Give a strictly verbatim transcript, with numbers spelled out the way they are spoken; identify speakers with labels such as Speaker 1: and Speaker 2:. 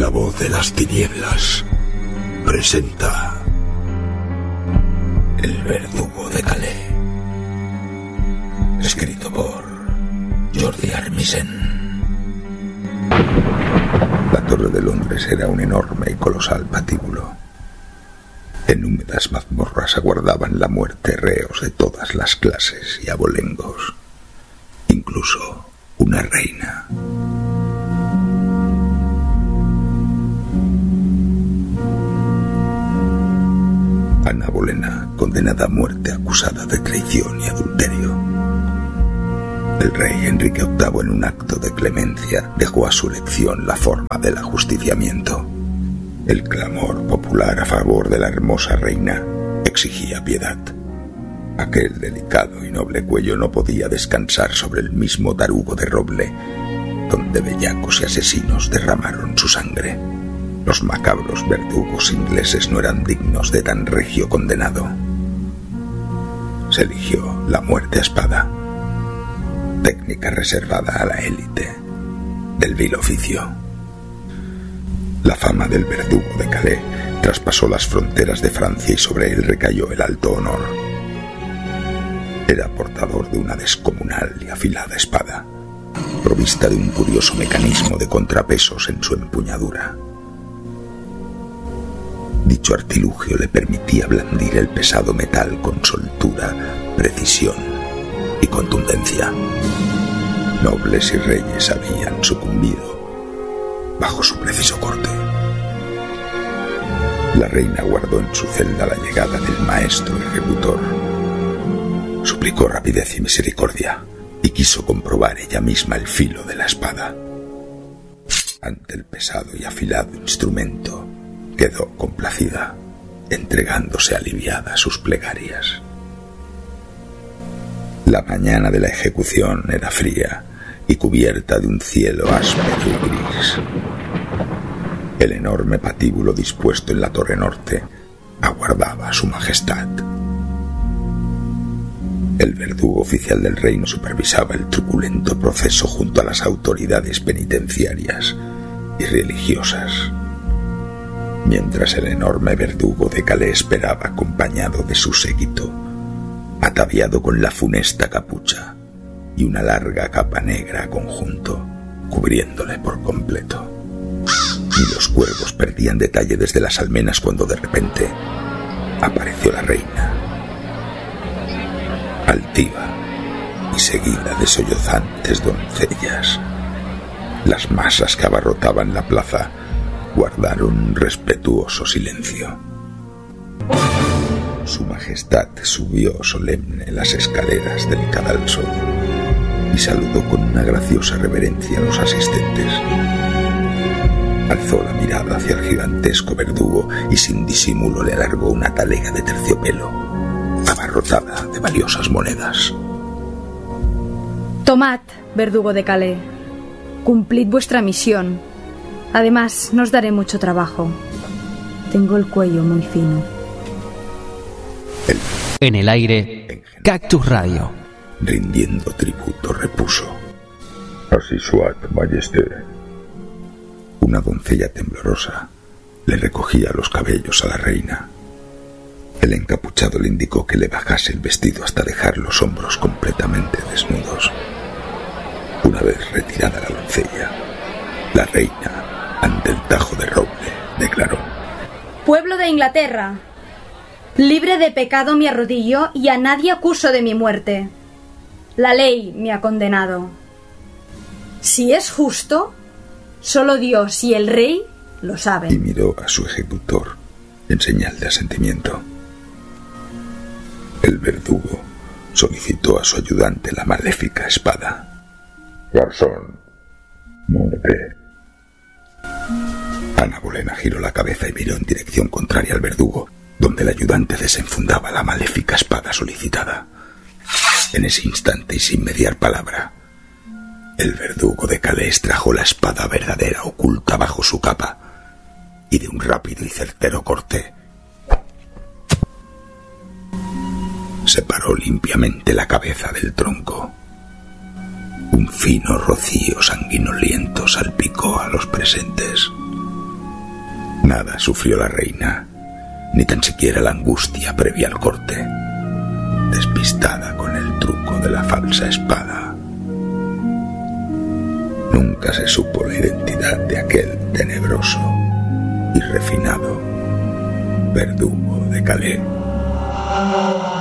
Speaker 1: La voz de las tinieblas presenta El verdugo de Calais, escrito por Jordi Armisen. La Torre de Londres era un enorme y colosal patíbulo. En húmedas mazmorras aguardaban la muerte reos de todas las clases y abolengos, incluso una reina. Ana Bolena, condenada a muerte acusada de traición y adulterio. El rey Enrique octavo, en un acto de clemencia, dejó a su elección la forma del ajusticiamiento. El clamor popular a favor de la hermosa reina exigía piedad. Aquel delicado y noble cuello no podía descansar sobre el mismo tarugo de roble, donde bellacos y asesinos derramaron su sangre. Los macabros verdugos ingleses no eran dignos de tan regio condenado. Se eligió la muerte a espada, técnica reservada a la élite del vil oficio. La fama del verdugo de Calais traspasó las fronteras de Francia y sobre él recayó el alto honor. Era portador de una descomunal y afilada espada, provista de un curioso mecanismo de contrapesos en su empuñadura. Dicho artilugio le permitía blandir el pesado metal con soltura, precisión y contundencia. Nobles y reyes habían sucumbido bajo su preciso corte. La reina guardó en su celda la llegada del maestro ejecutor. Suplicó rapidez y misericordia y quiso comprobar ella misma el filo de la espada. Ante el pesado y afilado instrumento, quedó complacida, entregándose aliviada a sus plegarias. La mañana de la ejecución era fría y cubierta de un cielo áspero y gris. El enorme patíbulo dispuesto en la torre norte aguardaba a su majestad. El verdugo oficial del reino supervisaba el truculento proceso junto a las autoridades penitenciarias y religiosas, mientras el enorme verdugo de Calais esperaba acompañado de su séquito, ataviado con la funesta capucha y una larga capa negra a conjunto, cubriéndole por completo. Y los cuervos perdían detalle desde las almenas cuando de repente apareció la reina, altiva y seguida de sollozantes doncellas. Las masas que abarrotaban la plaza guardaron un respetuoso silencio. Su majestad subió solemne las escaleras del cadalso y saludó con una graciosa reverencia a los asistentes. Alzó la mirada hacia el gigantesco verdugo y sin disimulo le alargó una talega de terciopelo, abarrotada de valiosas monedas.
Speaker 2: Tomad, verdugo de Calais, cumplid vuestra misión. Además, no os daré mucho trabajo. Tengo el cuello muy fino.
Speaker 1: El...
Speaker 3: En el aire, Cactus Radio.
Speaker 1: Rindiendo tributo, repuso: Así soit, majesté. Una doncella temblorosa le recogía los cabellos a la reina. El encapuchado le indicó que le bajase el vestido hasta dejar los hombros completamente desnudos. Una vez retirada la doncella, la reina, ante el tajo de roble, declaró:
Speaker 2: Pueblo de Inglaterra, libre de pecado me arrodillo y a nadie acuso de mi muerte. La ley me ha condenado. Si es justo, solo Dios y el rey lo saben.
Speaker 1: Y miró a su ejecutor en señal de asentimiento. El verdugo solicitó a su ayudante la maléfica espada. Garzón, muerte. Ana Bolena giró la cabeza y miró en dirección contraria al verdugo, donde el ayudante desenfundaba la maléfica espada solicitada. En ese instante y sin mediar palabra, el verdugo de Calais trajo la espada verdadera oculta bajo su capa y de un rápido y certero corte separó limpiamente la cabeza del tronco. Un fino rocío sanguinoliento salpicó a los presentes. Nada sufrió la reina, ni tan siquiera la angustia previa al corte, despistada con el truco de la falsa espada. Nunca se supo la identidad de aquel tenebroso y refinado verdugo de Calais.